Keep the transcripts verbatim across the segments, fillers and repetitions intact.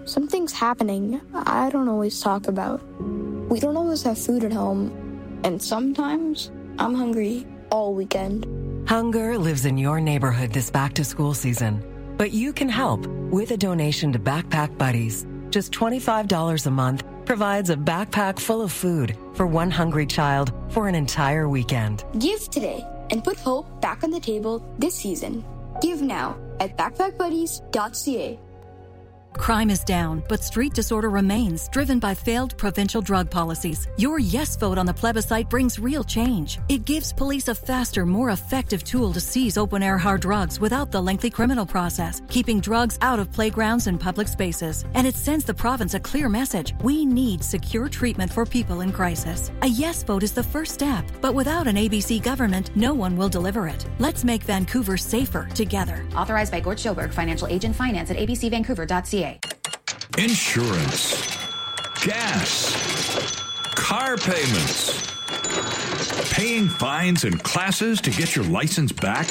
something's happening I don't always talk about. We don't always have food at home, and sometimes I'm hungry all weekend. Hunger lives in your neighborhood this back-to-school season, but you can help with a donation to Backpack Buddies. Just twenty-five dollars a month provides a backpack full of food for one hungry child for an entire weekend. Give today and put hope back on the table this season. Give now at backpack buddies dot c a. Crime is down, but street disorder remains, driven by failed provincial drug policies. Your yes vote on the plebiscite brings real change. It gives police a faster, more effective tool to seize open-air hard drugs without the lengthy criminal process, keeping drugs out of playgrounds and public spaces. And it sends the province a clear message. We need secure treatment for people in crisis. A yes vote is the first step, but without an A B C government, no one will deliver it. Let's make Vancouver safer together. Authorized by Gord Schoberg, Financial Agent Finance at a b c vancouver dot c a. Insurance, gas, car payments, paying fines and classes to get your license back,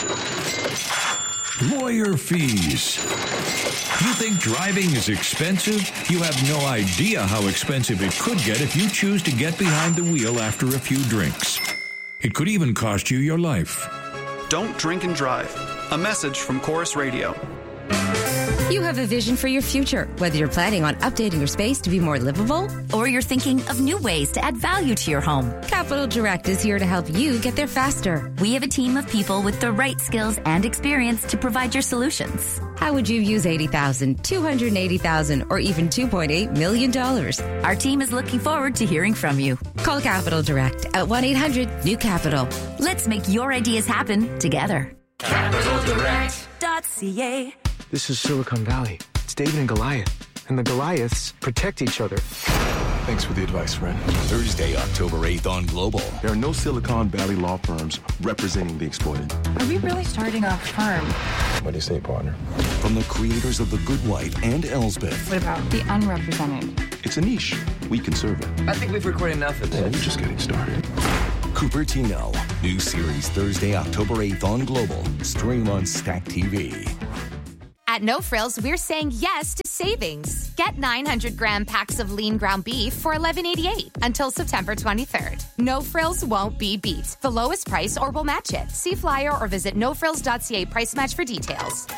lawyer fees. You think driving is expensive? You have no idea how expensive it could get if you choose to get behind the wheel after a few drinks. It could even cost you your life. Don't drink and drive. A message from Chorus Radio. You have a vision for your future, whether you're planning on updating your space to be more livable or you're thinking of new ways to add value to your home. Capital Direct is here to help you get there faster. We have a team of people with the right skills and experience to provide your solutions. How would you use eighty thousand dollars, two hundred eighty thousand dollars, or even two point eight million dollars? Our team is looking forward to hearing from you. Call Capital Direct at one eight hundred new capital. Let's make your ideas happen together. capital direct dot c a. This is Silicon Valley. It's David and Goliath. And the Goliaths protect each other. Thanks for the advice, friend. Thursday, October eighth on Global. There are no Silicon Valley law firms representing the exploited. Are we really starting a firm? What do you say, partner? From the creators of The Good Wife and Elsbeth. What about the unrepresented? It's a niche. We can serve it. I think we've recorded enough of this. Yeah, we're just getting started. Cupertino. New series Thursday, October eighth on Global. Stream on Stack T V. At No Frills, we're saying yes to savings. Get nine hundred gram packs of lean ground beef for eleven eighty-eight until September twenty-third. No Frills won't be beat. The lowest price or we'll match it. See flyer or visit no frills dot c a price match for details.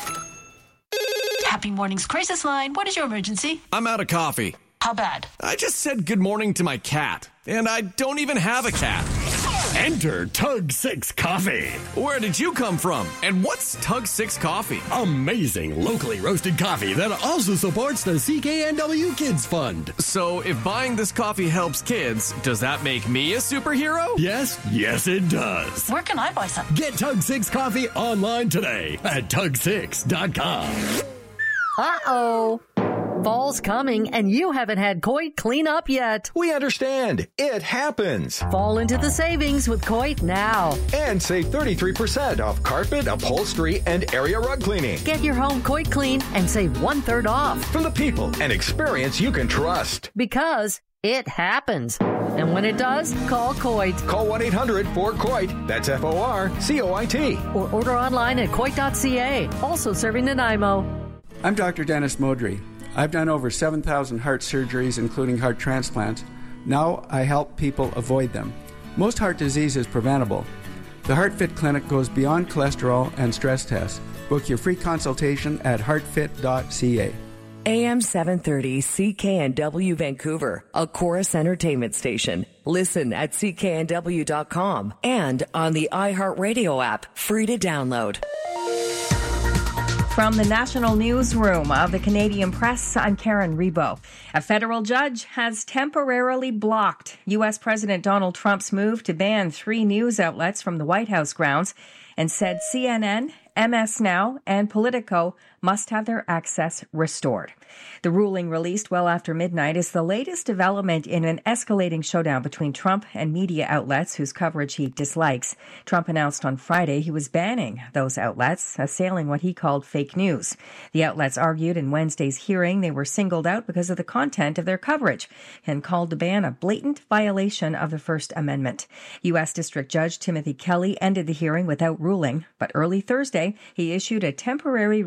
Happy Mornings Crisis Line. What is your emergency? I'm out of coffee. How bad? I just said good morning to my cat, and I don't even have a cat. Enter Tug six Coffee. Where did you come from? And what's Tug six Coffee? Amazing locally roasted coffee that also supports the C K N W Kids Fund. So if buying this coffee helps kids, does that make me a superhero? Yes, yes it does. Where can I buy some? Get Tug six Coffee online today at tug six dot com. Uh-oh. Fall's coming, and you haven't had Coit clean up yet. We understand. It happens. Fall into the savings with Coit now. And save thirty-three percent off carpet, upholstery, and area rug cleaning. Get your home Coit clean and save one-third off. From the people and experience you can trust. Because it happens. And when it does, call Coit. Call one eight hundred four C O I T. That's F O R C O I T. Or order online at coit dot c a. Also serving Nanaimo. I'm Doctor Dennis Modry. I've done over seven thousand heart surgeries, including heart transplants. Now I help people avoid them. Most heart disease is preventable. The HeartFit Clinic goes beyond cholesterol and stress tests. Book your free consultation at heart fit dot c a. A M seven thirty C K N W Vancouver, a Chorus Entertainment station. Listen at c k n w dot com and on the iHeartRadio app, free to download. From the National Newsroom of the Canadian Press, I'm Karen Rebo. A federal judge has temporarily blocked U S President Donald Trump's move to ban three news outlets from the White House grounds and said C N N, M S Now, and Politico must have their access restored. The ruling, released well after midnight, is the latest development in an escalating showdown between Trump and media outlets whose coverage he dislikes. Trump announced on Friday he was banning those outlets, assailing what he called fake news. The outlets argued in Wednesday's hearing they were singled out because of the content of their coverage and called the ban a blatant violation of the First Amendment. U S District Judge Timothy Kelly ended the hearing without ruling, but early Thursday he issued a temporary restraining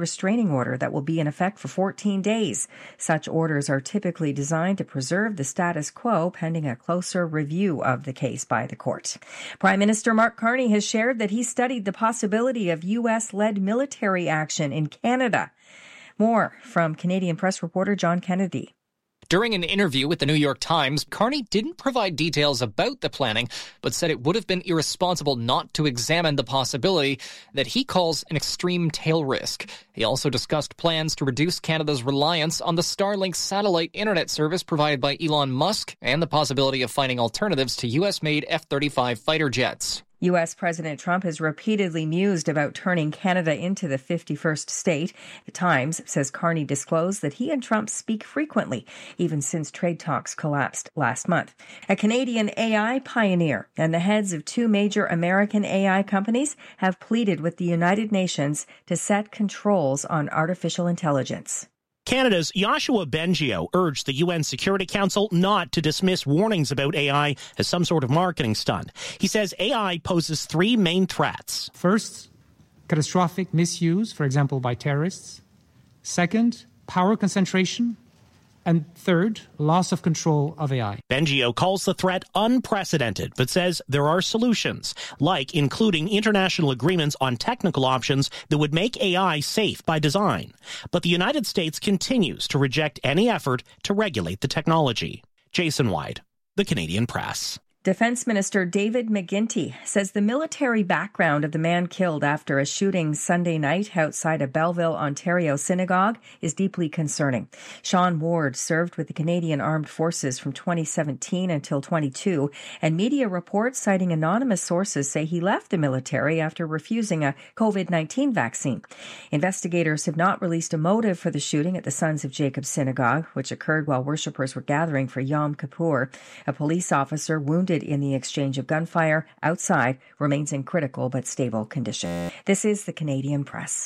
restraining order that will be in effect for fourteen days. Such orders are typically designed to preserve the status quo pending a closer review of the case by the court. Prime Minister Mark Carney has shared that he studied the possibility of U S-led military action in Canada. More from Canadian Press reporter John Kennedy. During an interview with the New York Times, Carney didn't provide details about the planning, but said it would have been irresponsible not to examine the possibility that he calls an extreme tail risk. He also discussed plans to reduce Canada's reliance on the Starlink satellite internet service provided by Elon Musk and the possibility of finding alternatives to U S-made F thirty-five fighter jets. U S. President Trump has repeatedly mused about turning Canada into the fifty-first state. The Times says Carney disclosed that he and Trump speak frequently, even since trade talks collapsed last month. A Canadian A I pioneer and the heads of two major American A I companies have pleaded with the United Nations to set controls on artificial intelligence. Canada's Yoshua Bengio urged the U N Security Council not to dismiss warnings about A I as some sort of marketing stunt. He says A I poses three main threats. First, catastrophic misuse, for example, by terrorists. Second, power concentration. And third, loss of control of A I. Bengio calls the threat unprecedented, but says there are solutions, like including international agreements on technical options that would make A I safe by design. But the United States continues to reject any effort to regulate the technology. Jason White, The Canadian Press. Defense Minister David McGuinty says the military background of the man killed after a shooting Sunday night outside a Belleville, Ontario synagogue is deeply concerning. Sean Ward served with the Canadian Armed Forces from twenty seventeen until twenty-two, and media reports citing anonymous sources say he left the military after refusing a COVID nineteen vaccine. Investigators have not released a motive for the shooting at the Sons of Jacob Synagogue, which occurred while worshippers were gathering for Yom Kippur. A police officer wounded in the exchange of gunfire outside remains in critical but stable condition. This is the Canadian Press.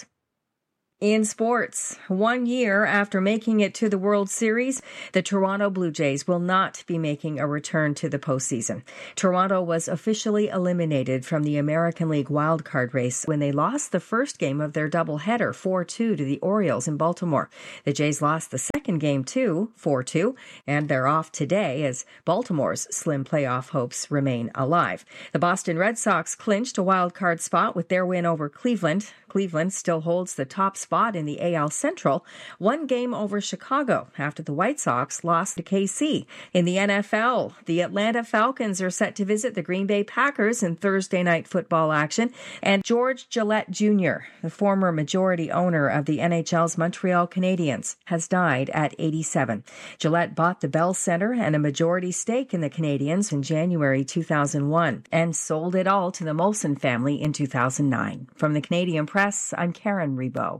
In sports, one year after making it to the World Series, the Toronto Blue Jays will not be making a return to the postseason. Toronto was officially eliminated from the American League wildcard race when they lost the first game of their doubleheader four two to the Orioles in Baltimore. The Jays lost the second game too, four two, and they're off today as Baltimore's slim playoff hopes remain alive. The Boston Red Sox clinched a wildcard spot with their win over Cleveland. Cleveland still holds the top spot in the A L Central, one game over Chicago after the White Sox lost to K C. In the N F L, the Atlanta Falcons are set to visit the Green Bay Packers in Thursday night football action, and George Gillette Junior, the former majority owner of the N H L's Montreal Canadiens, has died at eighty-seven. Gillette bought the Bell Center and a majority stake in the Canadiens in January two thousand one and sold it all to the Molson family in two thousand nine. From the Canadian Press, I'm Karen Rebo.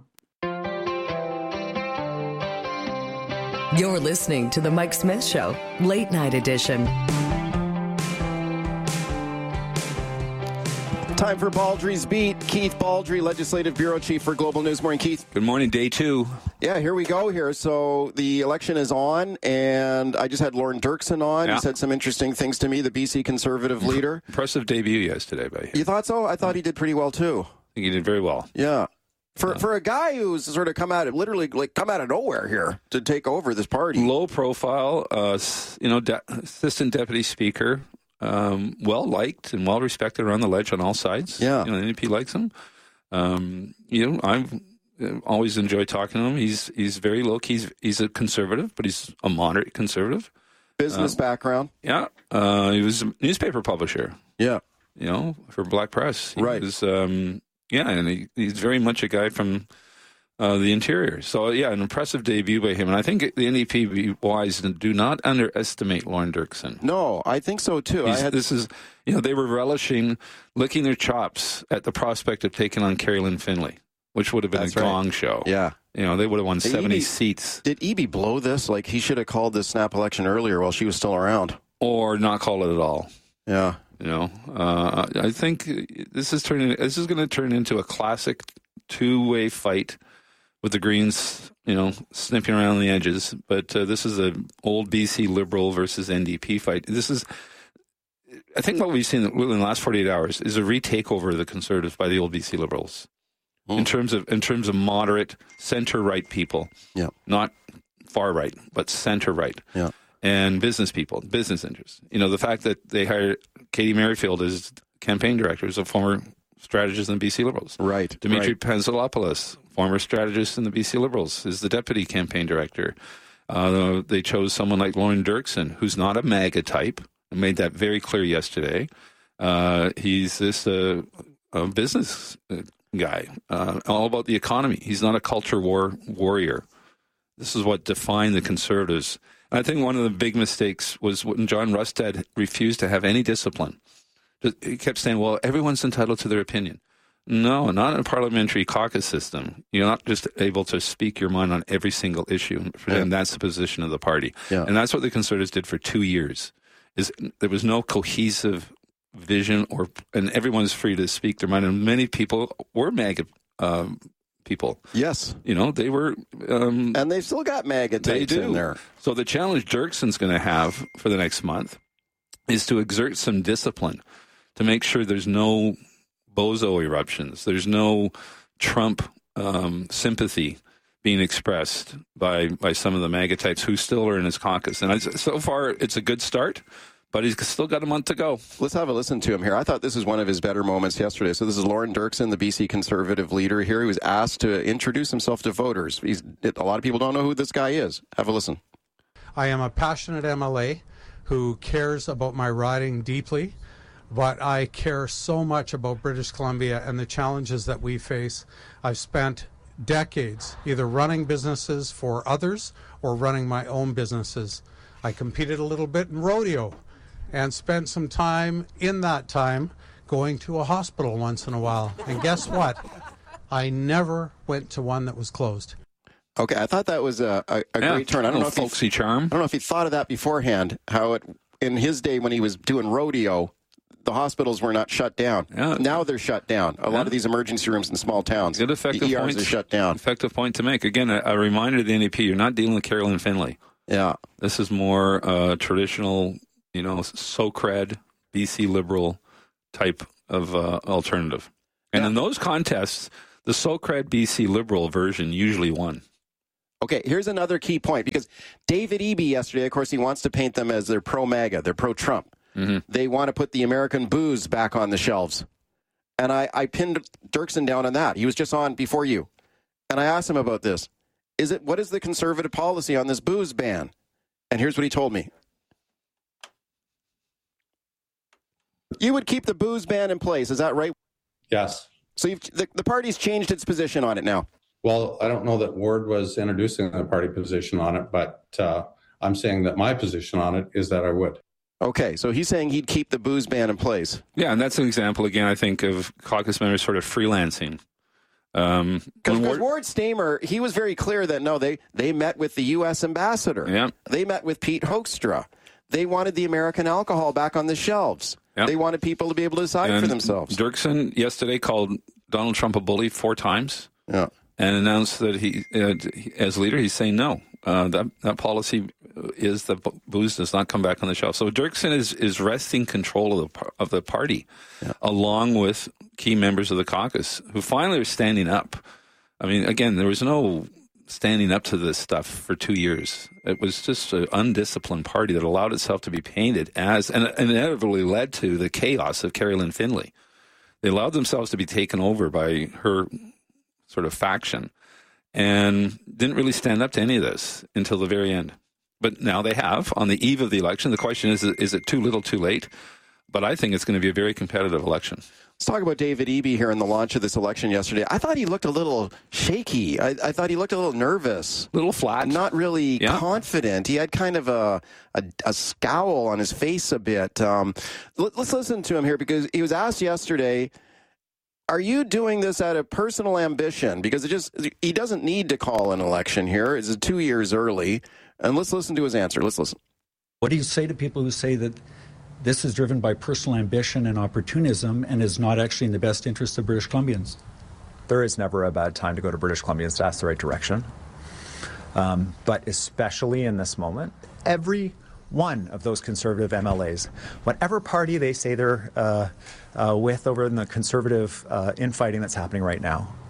You're listening to The Mike Smith Show, Late Night Edition. Time for Baldry's Beat. Keith Baldry, Legislative Bureau Chief for Global News. Morning, Keith. Good morning, day two. Yeah, here we go here. So the election is on, and I just had Lauren Dirksen on. Yeah. He said some interesting things to me, the B C Conservative leader. Impressive debut yesterday by him. You thought so? I thought he did pretty well, too. I think he did very well. Yeah. For uh, for a guy who's sort of come out of, literally like come out of nowhere here to take over this party. Low profile, uh, you know, de- assistant deputy speaker, um, well liked and well respected around the ledge on all sides. Yeah, you know, the N D P likes him. Um, you know, I've always enjoyed talking to him. He's he's very low key. He's he's a conservative, but he's a moderate conservative. Business uh, background. Yeah, uh, he was a newspaper publisher. Yeah, you know, for Black Press. He right. Was, um, Yeah, and he, he's very much a guy from uh, the interior. So, yeah, an impressive debut by him. And I think the N D P be wise and do not underestimate Lauren Dirksen. No, I think so, too. I had... This is, you know, they were relishing, licking their chops at the prospect of taking on Carrie Lynn Finley, which would have been That's a right. gong show. Yeah. You know, they would have won did seventy Eby, seats. Did Eby blow this? Like, he should have called this snap election earlier while she was still around. Or not call it at all. Yeah. You know, uh, I think this is turning. This is going to turn into a classic two-way fight with the Greens, you know, snipping around the edges. But uh, this is an old B C Liberal versus N D P fight. This is, I think, what we've seen in the last forty-eight hours is a retakeover of the Conservatives by the old B C Liberals. mm. in terms of in terms of moderate center right people. Yeah, not far right, but center right. Yeah, and business people, business interests. You know, the fact that they hired Katie Merrifield as campaign director, is a former strategist in the B C Liberals. Right. Dimitri right. Panzalopoulos, former strategist in the B C Liberals, is the deputy campaign director. Uh, they chose someone like Lauren Dirksen, who's not a MAGA type. I made that very clear yesterday. Uh, he's this uh, a business guy, uh, all about the economy. He's not a culture war warrior. This is what defined the Conservatives. And I think one of the big mistakes was when John Rustad refused to have any discipline. He kept saying, well, everyone's entitled to their opinion. No, not in a parliamentary caucus system. You're not just able to speak your mind on every single issue. For them, that's the position of the party. Yeah. And that's what the Conservatives did for two years. Is there was no cohesive vision, or and everyone's free to speak their mind. And many people were MAGA um, people. Yes. You know, they were... Um, and they've still got MAGA types in there. So the challenge Dirksen's going to have for the next month is to exert some discipline to make sure there's no bozo eruptions. There's no Trump um, sympathy being expressed by, by some of the MAGA types who still are in his caucus. And I, so far, it's a good start, but he's still got a month to go. Let's have a listen to him here. I thought this was one of his better moments yesterday. So this is Lauren Dirksen, the B C Conservative leader here. He was asked to introduce himself to voters. He's, a lot of people don't know who this guy is. Have a listen. I am a passionate M L A who cares about my riding deeply. But I care so much about British Columbia and the challenges that we face. I've spent decades either running businesses for others or running my own businesses. I competed a little bit in rodeo and spent some time in that time going to a hospital once in a while. And guess what? I never went to one that was closed. Okay, I thought that was a, a, a yeah, great turn. I don't know if folksy he, charm. I don't know if he thought of that beforehand, how it in his day when he was doing rodeo, the hospitals were not shut down. Yeah. Now they're shut down. A yeah. lot of these emergency rooms in small towns, Good effective the E Rs points, are shut down. Effective point to make. Again, a, a reminder to the N D P, you're not dealing with Carolyn Finlay. Yeah. This is more uh, traditional, you know, so-cred, B C Liberal type of uh, alternative. And yeah. in those contests, the so-cred B C Liberal version usually won. Okay, here's another key point, because David Eby yesterday, of course, he wants to paint them as they're pro-MAGA, they're pro-Trump. Mm-hmm. They want to put the American booze back on the shelves. And I, I pinned Dirksen down on that. He was just on before you. And I asked him about this. Is it, what is the Conservative policy on this booze ban? And here's what he told me. You would keep the booze ban in place, is that right? Yes. So you've, the, the party's changed its position on it now. Well, I don't know that Ward was introducing the party position on it, but uh, I'm saying that my position on it is that I would. Okay, so he's saying he'd keep the booze ban in place. Yeah, and that's an example, again, I think, of caucus members sort of freelancing. Um, because Ward, Ward Stamer, he was very clear that, no, they, they met with the U S ambassador. Yeah. They met with Pete Hoekstra. They wanted the American alcohol back on the shelves. Yeah. They wanted people to be able to decide and for themselves. Dirksen yesterday called Donald Trump a bully four times. Yeah. And announced that he, uh, as leader, he's saying no. Uh, that that policy is that booze does not come back on the shelf. So Dirksen is, is wresting control of the of the party, yeah. along with key members of the caucus who finally are standing up. I mean, again, there was no standing up to this stuff for two years. It was just an undisciplined party that allowed itself to be painted as, and inevitably led to the chaos of Carolyn Finlay. They allowed themselves to be taken over by her sort of faction, and didn't really stand up to any of this until the very end. But now they have, on the eve of the election. The question is, is it too little, too late? But I think it's going to be a very competitive election. Let's talk about David Eby here in the launch of this election yesterday. I thought he looked a little shaky. I, I thought he looked a little nervous. A little flat. Not really yeah. confident. He had kind of a, a, a scowl on his face a bit. Um, let, let's listen to him here, because he was asked yesterday, are you doing this out of personal ambition? Because it just he doesn't need to call an election here. It's two years early. And let's listen to his answer. Let's listen. What do you say to people who say that this is driven by personal ambition and opportunism and is not actually in the best interest of British Columbians? There is never a bad time to go to British Columbians to ask the right direction. Um, but especially in this moment, every one of those Conservative M L As, whatever party they say they're uh, uh, with over in the Conservative uh, infighting that's happening right now,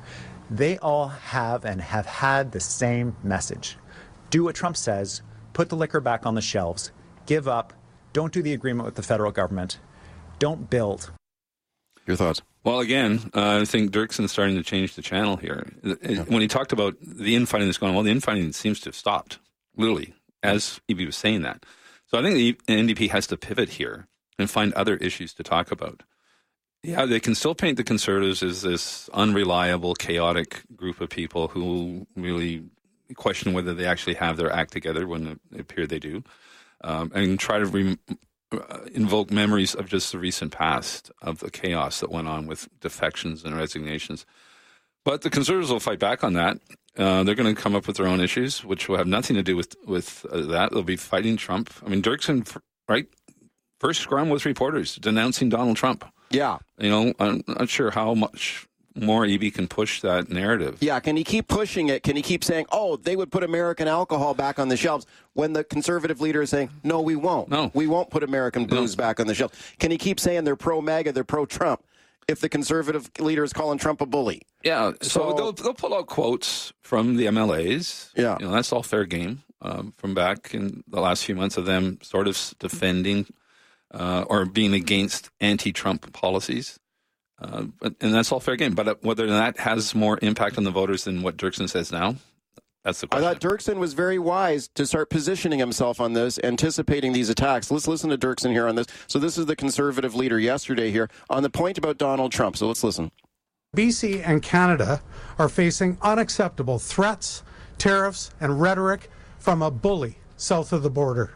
they all have and have had the same message. Do what Trump says, put the liquor back on the shelves, give up, don't do the agreement with the federal government, don't build. Your thoughts? Well, again, uh, I think Dirksen's starting to change the channel here. Yeah. When he talked about the infighting that's going on, well, the infighting seems to have stopped, literally, as E B was saying that. So I think the N D P has to pivot here and find other issues to talk about. Yeah, they can still paint the Conservatives as this unreliable, chaotic group of people who really question whether they actually have their act together when it appear they do, um, and try to re- uh, invoke memories of just the recent past, of the chaos that went on with defections and resignations. But the Conservatives will fight back on that. Uh, they're going to come up with their own issues, which will have nothing to do with, with uh, that. They'll be fighting Trump. I mean, Dirksen, right, first scrum with reporters denouncing Donald Trump. Yeah. You know, I'm not sure how much more E B can push that narrative. Yeah, can he keep pushing it? Can he keep saying, oh, they would put American alcohol back on the shelves, when the conservative leader is saying, no, we won't. No. We won't put American booze no. back on the shelf. Can he keep saying they're pro-MAGA, they're pro-Trump, if the conservative leader is calling Trump a bully? Yeah, so, so they'll, they'll pull out quotes from the M L As. Yeah. You know, that's all fair game um, from back in the last few months of them sort of defending uh, or being against anti-Trump policies. Uh, but, and that's all fair game. But whether that has more impact on the voters than what Dirksen says now, that's the question. I thought Dirksen was very wise to start positioning himself on this, anticipating these attacks. Let's listen to Dirksen here on this. So this is the conservative leader yesterday here on the point about Donald Trump. So let's listen. B C and Canada are facing unacceptable threats, tariffs, and rhetoric from a bully south of the border.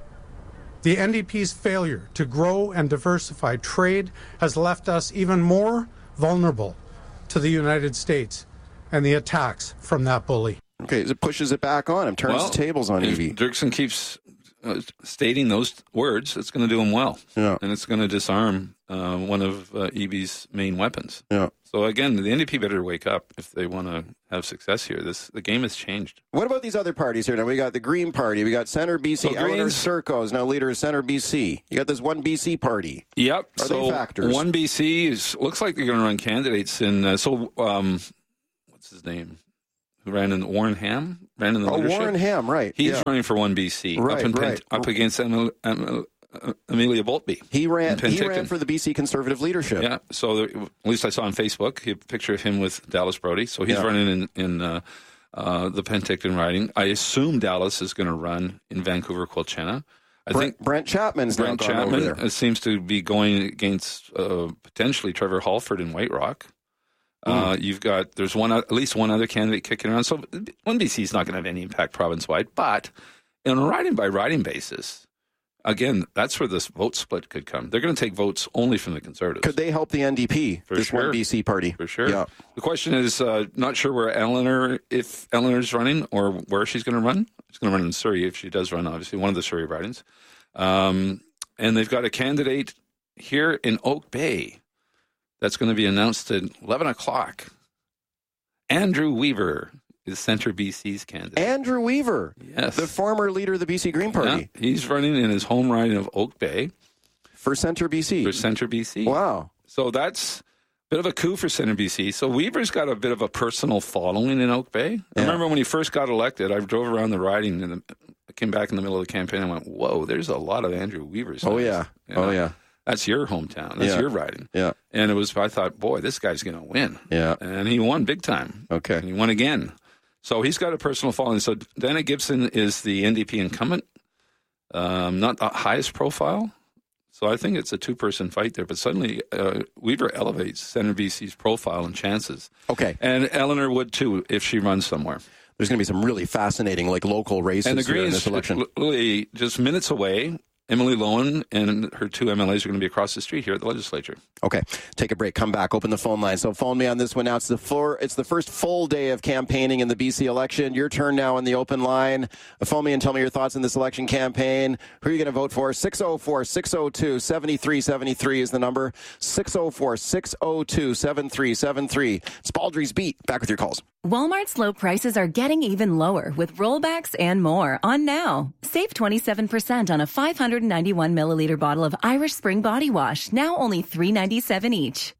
The N D P's failure to grow and diversify trade has left us even more vulnerable to the United States and the attacks from that bully. Okay, it pushes it back on him, turns well, the tables on E V. If Dirksen keeps uh, stating those words, it's going to do him well. Yeah. And it's going to disarm uh, one of uh, E B's main weapons. Yeah. So again, the N D P better wake up if they want to have success here. This the game has changed. What about these other parties here? Now we got the Green Party, we got Centre B C. So Eleanor Greens, Sirko is now leader of Centre B C. You got this One B C party. Yep. Are so they factors? One B C is looks like they're going to run candidates in. Uh, so um, what's his name? Who ran in Warren Ham? Ran in the oh, leadership. Warren Ham, right? He's yeah. running for One B C. Right, up, in right. Pent- up against Emil- Emil- uh, Amelia Boltby. He ran. He ran for the B C Conservative leadership. Yeah. So there, at least I saw on Facebook a picture of him with Dallas Brody. So he's yeah. running in in uh, uh, the Penticton riding. I assume Dallas is going to run in Vancouver Quilchena. I Brent, think Brent Chapman's Brent now gone Chapman over there. seems to be going against uh, potentially Trevor Halford in White Rock. Uh, mm. You've got there's one at least one other candidate kicking around. So One B C is not going to have any impact province wide, but on a riding by riding basis, again, that's where this vote split could come. They're going to take votes only from the Conservatives. Could they help the N D P? For this sure. One B C party for sure. Yeah. The question is uh, not sure where Eleanor, if Eleanor's running or where she's going to run. She's going to run in Surrey if she does run. Obviously, one of the Surrey ridings, um, and they've got a candidate here in Oak Bay that's going to be announced at eleven o'clock. Andrew Weaver is Centre B C's candidate. Andrew Weaver, yes, the former leader of the B C Green Party. Yeah, he's running in his home riding of Oak Bay for Centre B C. For Centre B C. Wow. So that's a bit of a coup for Centre B C. So Weaver's got a bit of a personal following in Oak Bay. Yeah. I remember when he first got elected, I drove around the riding and I came back in the middle of the campaign and went, whoa, there's a lot of Andrew Weavers. Oh, yeah. You know? Oh, yeah. That's your hometown. That's yeah. your riding. Yeah. And it was, I thought, boy, this guy's going to win. Yeah. And he won big time. Okay. And he won again. So he's got a personal following. So Dana Gibson is the N D P incumbent, um, not the highest profile. So I think it's a two-person fight there. But suddenly uh, Weaver elevates Centre B C's profile and chances. Okay. And Eleanor would, too, if she runs somewhere. There's going to be some really fascinating, like, local races and the here in Greens, this election. Really just minutes away. Emily Lowen and her two M L As are going to be across the street here at the legislature. Okay, take a break, come back, open the phone line. So phone me on this one now. It's the, four, it's the first full day of campaigning in the B C election. Your turn now on the open line. Phone me and tell me your thoughts on this election campaign. Who are you going to vote for? six oh four, six oh two, seven three seven three is the number. six oh four, six oh two, seven three seven three. It's Baldry's Beat. Back with your calls. Walmart's low prices are getting even lower with rollbacks and more on now. Save twenty-seven percent on a five hundred ninety-one milliliter bottle of Irish Spring body wash, now only three ninety-seven each.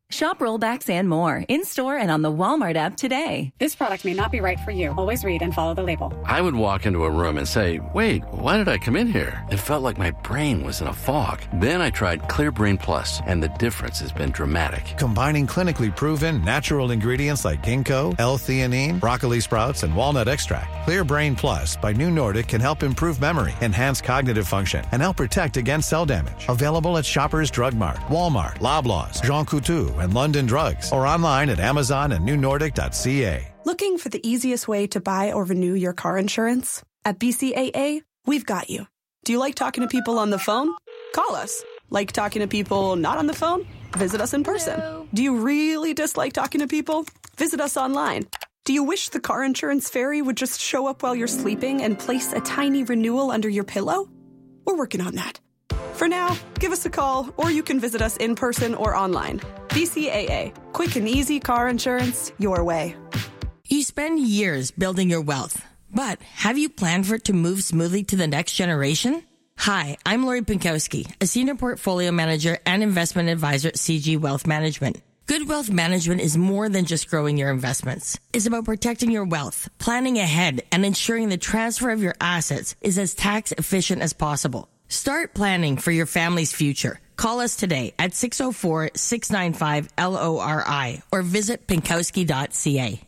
Shop rollbacks and more in-store and on the Walmart app today. This product may not be right for you. Always read and follow the label. I would walk into a room and say, wait, why did I come in here? It felt like my brain was in a fog. Then I tried Clear Brain Plus, and the difference has been dramatic. Combining clinically proven natural ingredients like ginkgo, L-theanine, broccoli sprouts, and walnut extract, Clear Brain Plus by New Nordic can help improve memory, enhance cognitive function, and help protect against cell damage. Available at Shoppers Drug Mart, Walmart, Loblaws, Jean Coutu, and London Drugs, or online at Amazon and new nordic dot c a. Looking for the easiest way to buy or renew your car insurance? At B C A A, we've got you. Do you like talking to people on the phone? Call us. Like talking to people not on the phone? Visit us in person. Hello. Do you really dislike talking to people? Visit us online. Do you wish the car insurance fairy would just show up while you're sleeping and place a tiny renewal under your pillow? We're working on that. For now, give us a call, or you can visit us in person or online. B C A A. Quick and easy car insurance your way. You spend years building your wealth, but have you planned for it to move smoothly to the next generation? Hi, I'm Lori Pinkowski, a senior portfolio manager and investment advisor at C G Wealth Management. Good wealth management is more than just growing your investments. It's about protecting your wealth, planning ahead, and ensuring the transfer of your assets is as tax efficient as possible. Start planning for your family's future. Call us today at six oh four, six nine five, L O R I or visit pinkowski dot c a.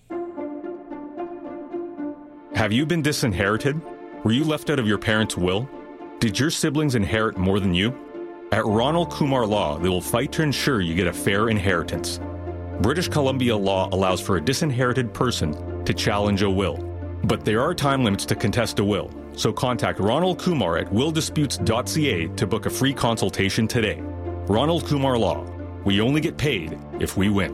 Have you been disinherited? Were you left out of your parents' will? Did your siblings inherit more than you? At Ronald Kumar Law, they will fight to ensure you get a fair inheritance. British Columbia law allows for a disinherited person to challenge a will, but there are time limits to contest a will. So contact Ronald Kumar at will disputes dot c a to book a free consultation today. Ronald Kumar Law. We only get paid if we win.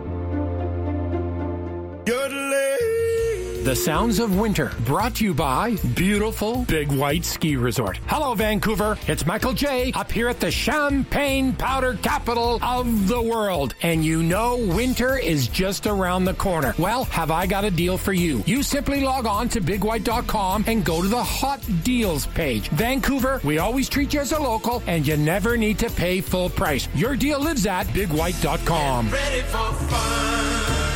The Sounds of Winter, brought to you by beautiful Big White Ski Resort. Hello, Vancouver. It's Michael J. up here at the Champagne Powder capital of the world. And you know winter is just around the corner. Well, have I got a deal for you. You simply log on to big white dot com and go to the Hot Deals page. Vancouver, we always treat you as a local, and you never need to pay full price. Your deal lives at big white dot com. Ready for fun.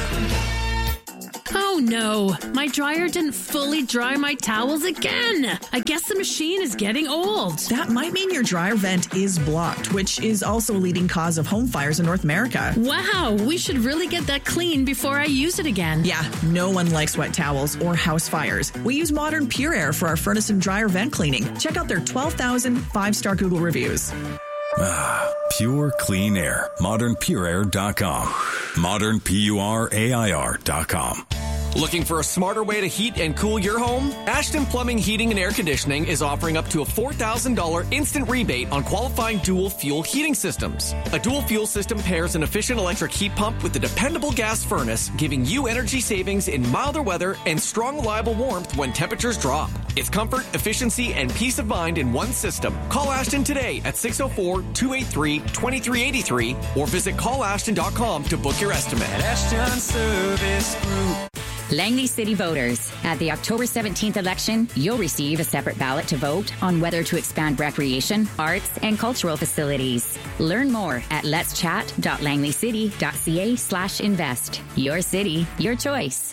Oh no, my dryer didn't fully dry my towels again. I guess the machine is getting old. That might mean your dryer vent is blocked, which is also a leading cause of home fires in North America. Wow, we should really get that clean before I use it again. Yeah, no one likes wet towels or house fires. We use Modern Pure Air for our furnace and dryer vent cleaning. Check out their twelve thousand five-star Google reviews. Ah, pure clean air. modern pure air dot com. modern pure air dot com. Looking for a smarter way to heat and cool your home? Ashton Plumbing, Heating and Air Conditioning is offering up to a four thousand dollars instant rebate on qualifying dual fuel heating systems. A dual fuel system pairs an efficient electric heat pump with a dependable gas furnace, giving you energy savings in milder weather and strong, reliable warmth when temperatures drop. It's comfort, efficiency, and peace of mind in one system. Call Ashton today at six oh four, two eight three, two three eight three or visit call ashton dot com to book your estimate. At Ashton Service Group. Langley City voters, at the October seventeenth election, you'll receive a separate ballot to vote on whether to expand recreation, arts, and cultural facilities. Learn more at letschat dot langley city dot c a slash invest. Your city, your choice.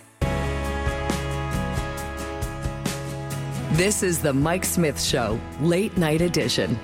This is the Mike Smith Show, late night edition.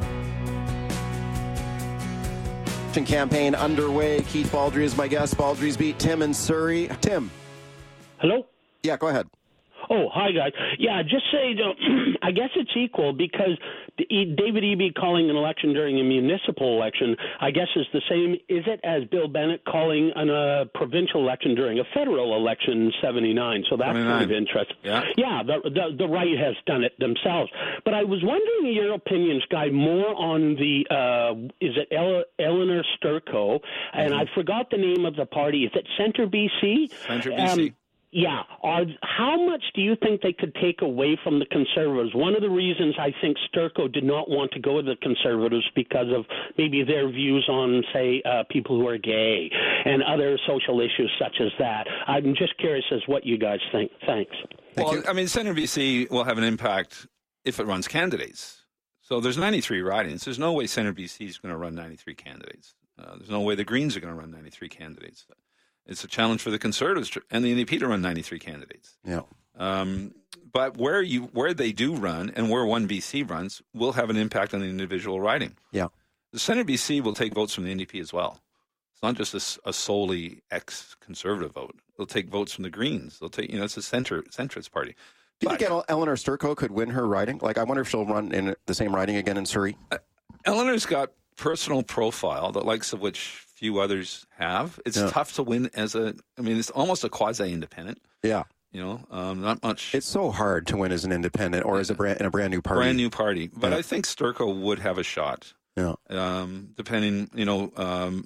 Campaign underway. Keith Baldry is my guest. Baldry's beat Tim in Surrey. Tim. Hello? Yeah, go ahead. Oh, hi, guys. Yeah, just say, I guess it's equal because David Eby calling an election during a municipal election, I guess is the same, is it, as Bill Bennett calling a uh, provincial election during a federal election in seventy-nine. So that's kind of interesting. Yeah, yeah the, the, the right has done it themselves. But I was wondering your opinions, Guy, more on the, uh, is it Ele- Eleanor Sturko? And mm-hmm. I forgot the name of the party. Is it Centre B C? Centre B C. Um, Yeah. Are, how much do you think they could take away from the Conservatives? One of the reasons I think Sturko did not want to go to the Conservatives because of maybe their views on, say, uh, people who are gay and other social issues such as that. I'm just curious as what you guys think. Thanks. Well, Thank I mean, Centre B C will have an impact if it runs candidates. So there's ninety-three ridings. There's no way Centre B C is going to run ninety-three candidates. Uh, there's no way the Greens are going to run ninety-three candidates. It's a challenge for the Conservatives and the N D P to run ninety-three candidates. Yeah. Um, but where you where they do run and where one B C runs will have an impact on the individual riding. Yeah. The Centre B C will take votes from the N D P as well. It's not just a, a solely ex-Conservative vote. They'll take votes from the Greens. They'll take, you know, it's a center centrist party. Do you but, think Eleanor Sturco could win her riding? Like, I wonder if she'll run in the same riding again in Surrey. Uh, Eleanor's got personal profile, the likes of which few others have. It's yeah. tough to win as a, I mean, it's almost a quasi-independent. Yeah. You know, um, not much. It's so hard to win as an independent or as a brand, in a brand new party. Brand new party. But yeah. I think Sturco would have a shot. Yeah. Um, depending, you know, um,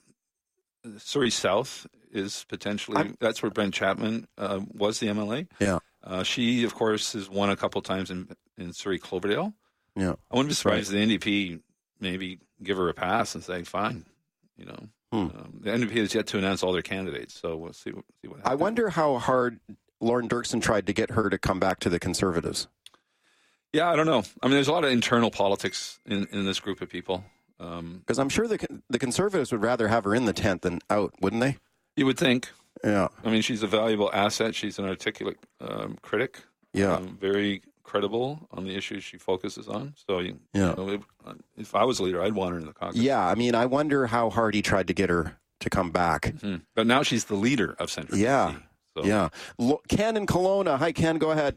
Surrey South is potentially, I'm, that's where Brent Chapman uh, was the M L A. Yeah. Uh, she, of course, has won a couple times in, in Surrey Cloverdale. Yeah. I wouldn't be surprised right. if the N D P maybe give her a pass and say, fine, you know. Hmm. Um, the N D P has yet to announce all their candidates, so we'll see, what, see what happens. I wonder how hard Lauren Dirksen tried to get her to come back to the Conservatives. Yeah, I don't know. I mean, there's a lot of internal politics in, in this group of people. Because um, I'm sure the the Conservatives would rather have her in the tent than out, wouldn't they? You would think. Yeah. I mean, she's a valuable asset. She's an articulate um, critic. Yeah. Um, very credible on the issues she focuses on. So, you, yeah. you know, if, if I was a leader, I'd want her in the caucus. Yeah, I mean, I wonder how hard he tried to get her to come back. Mm-hmm. But now she's the leader of Centre Yeah. B C, so. Yeah. L- Ken in Kelowna. Hi, Ken. Go ahead.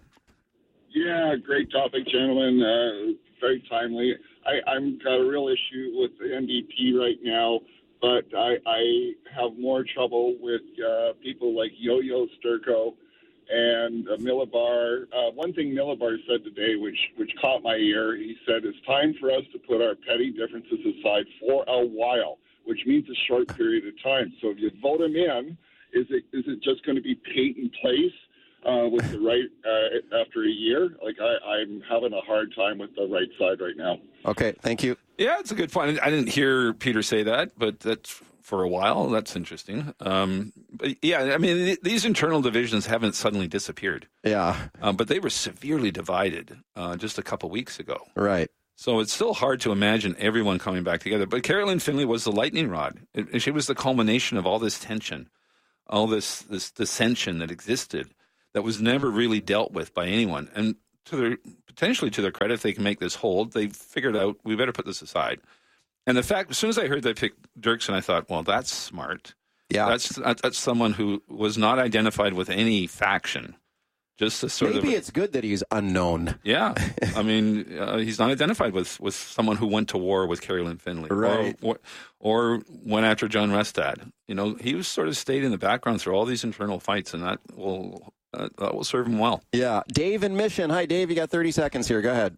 Yeah, great topic, gentlemen. Uh, very timely. I, I'm got a real issue with the N D P right now, but I, I have more trouble with uh, people like Yo-Yo Sturco and uh, Millibar. Uh, one thing Millibar said today, which which caught my ear, he said, it's time for us to put our petty differences aside for a while, which means a short period of time. So if you vote him in, is it is it just going to be paint in place? Uh, with the right uh, after a year? Like, I, I'm having a hard time with the right side right now. Okay, thank you. Yeah, it's a good point. I didn't hear Peter say that, but that's for a while. That's interesting. Um, but yeah, I mean, th- these internal divisions haven't suddenly disappeared. Yeah. Um, but they were severely divided uh, just a couple weeks ago. Right. So it's still hard to imagine everyone coming back together. But Carolyn Finley was the lightning rod. It, she was the culmination of all this tension, all this, this dissension that existed, that was never really dealt with by anyone. And to their potentially to their credit, if they can make this hold, they figured out we better put this aside. And the fact, as soon as I heard they picked Dirksen, I thought, well, that's smart. Yeah, that's that's someone who was not identified with any faction. Just a sort Maybe of Maybe it's good that he's unknown. Yeah, I mean, uh, he's not identified with, with someone who went to war with Carolyn Finley, right? Or, or went after John Restad. You know, he was sort of stayed in the background through all these internal fights, and that will. Uh, that will serve him well. Yeah. Dave in Mission. Hi, Dave. You got thirty seconds here. Go ahead.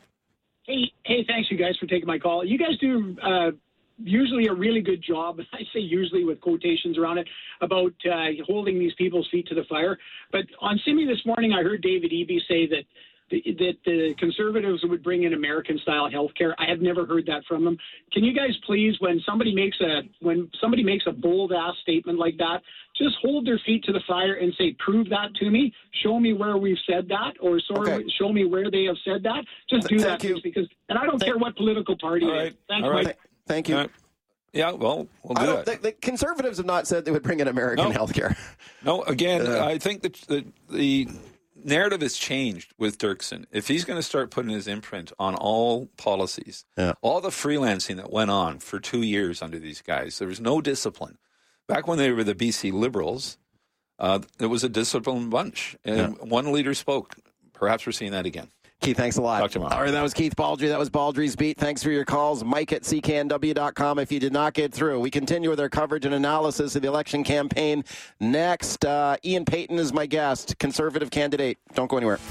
Hey, hey, thanks, you guys, for taking my call. You guys do uh, usually a really good job, I say usually with quotations around it, about uh, holding these people's feet to the fire. But on Simi this morning, I heard David Eby say that the, that the Conservatives would bring in American-style health care. I have never heard that from them. Can you guys please, when somebody makes a when somebody makes a bold-ass statement like that, just hold their feet to the fire and say, prove that to me. Show me where we've said that, or sort of okay. show me where they have said that. Just do Thank that, you. please, because, and I don't Thank, care what political party all it right. is. Thanks, all right. Mike. Thank you. Right. Yeah, well, we'll do I don't that. think the Conservatives have not said they would bring in American no. health care. No, again, uh, I think that the, the narrative has changed with Dirksen. If he's going to start putting his imprint on all policies, yeah. all the freelancing that went on for two years under these guys, there was no discipline. Back when they were the B C Liberals, uh, it was a disciplined bunch. And yeah. one leader spoke. Perhaps we're seeing that again. Keith, thanks a lot. Talk tomorrow. All right, that was Keith Baldry. That was Baldry's Beat. Thanks for your calls. Mike at C K N W dot com if you did not get through. We continue with our coverage and analysis of the election campaign. Next, uh, Ian Payton is my guest, Conservative candidate. Don't go anywhere.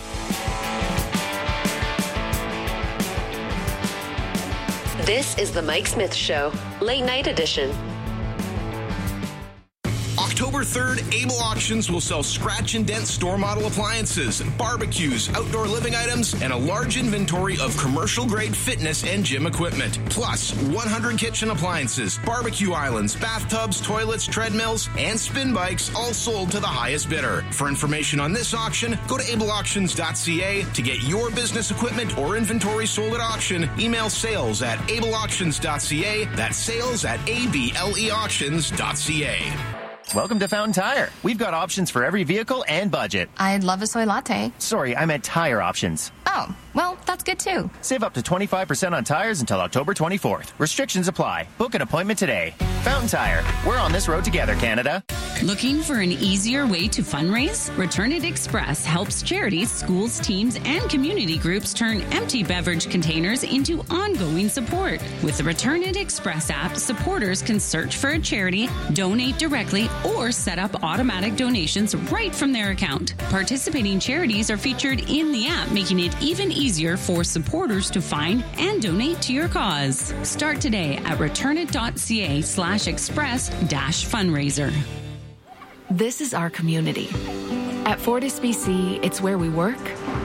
This is the Mike Smith Show, late night edition. October October third, Able Auctions will sell scratch and dent store model appliances, barbecues, outdoor living items, and a large inventory of commercial grade fitness and gym equipment. Plus, one hundred kitchen appliances, barbecue islands, bathtubs, toilets, treadmills, and spin bikes, all sold to the highest bidder. For information on this auction, go to able auctions dot c a. To get your business equipment or inventory sold at auction, email sales at able auctions dot c a. That's sales at able auctions dot c a. Welcome to Fountain Tire. We've got options for every vehicle and budget. I'd love a soy latte. Sorry, I meant tire options. Oh, well, that's good too. Save up to twenty-five percent on tires until October twenty-fourth. Restrictions apply. Book an appointment today. Fountain Tire. We're on this road together, Canada. Looking for an easier way to fundraise? Return It Express helps charities, schools, teams, and community groups turn empty beverage containers into ongoing support. With the Return It Express app, supporters can search for a charity, donate directly, or set up automatic donations right from their account. Participating charities are featured in the app, making it even easier for supporters to find and donate to your cause. Start today at returnit dot c a slash express dash fundraiser. This is our community. At Fortis B C, it's where we work,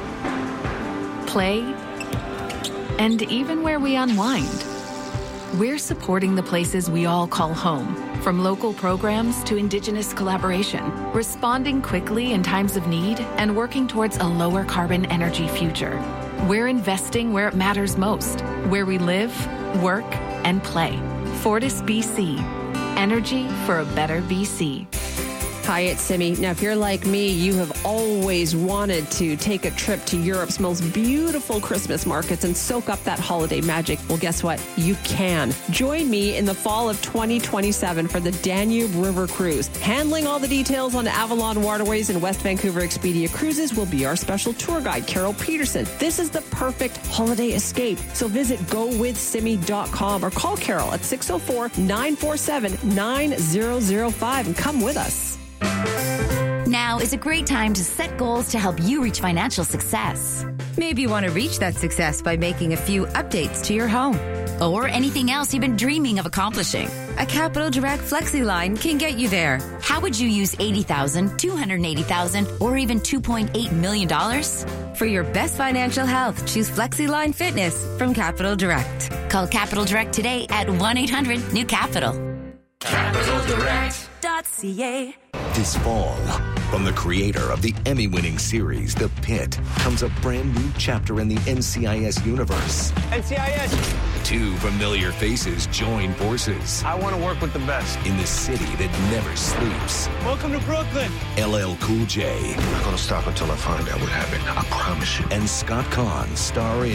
play, and even where we unwind. We're supporting the places we all call home, from local programs to Indigenous collaboration, responding quickly in times of need, and working towards a lower carbon energy future. We're investing where it matters most, where we live, work, and play. Fortis B C. Energy for a better B C. Hi, it's Simi. Now, if you're like me, you have always wanted to take a trip to Europe's most beautiful Christmas markets and soak up that holiday magic. Well, guess what? You can. Join me in the fall of twenty twenty-seven for the Danube River Cruise. Handling all the details on Avalon Waterways and West Vancouver Expedia Cruises will be our special tour guide, Carol Peterson. This is the perfect holiday escape. So visit go with simi dot com or call Carol at six oh four, nine four seven, nine oh oh five and come with us. Now is a great time to set goals to help you reach financial success. Maybe you want to reach that success by making a few updates to your home. Or anything else you've been dreaming of accomplishing. A Capital Direct Flexi line can get you there. How would you use eighty thousand dollars, two hundred eighty thousand dollars, or even two point eight million dollars? For your best financial health, choose Flexi Line Fitness from Capital Direct. Call Capital Direct today at one eight hundred new capital. capital direct dot c a. This fall, from the creator of the Emmy-winning series The Pit, comes a brand new chapter in the N C I S universe. N C I S! Two familiar faces join forces. I want to work with the best. In the city that never sleeps. Welcome to Brooklyn! L L Cool J. I'm not going to stop until I find out what happened. I promise you. And Scott Conn, star in